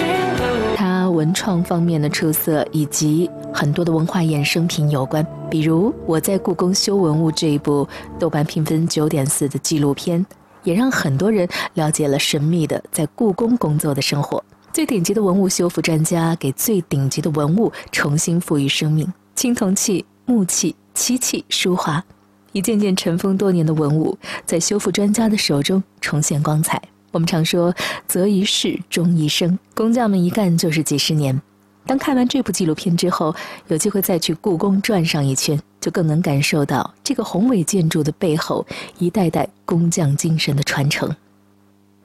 它文创方面的出色，以及很多的文化衍生品有关，比如我在故宫修文物这一部豆瓣评分9.4的纪录片，也让很多人了解了神秘的在故宫工作的生活。最顶级的文物修复专家给最顶级的文物重新赋予生命，青铜器、木器、漆器、书画，一件件尘封多年的文物在修复专家的手中重现光彩。我们常说择一事终一生，工匠们一干就是几十年。当看完这部纪录片之后，有机会再去故宫转上一圈，就更能感受到这个宏伟建筑的背后一代代工匠精神的传承。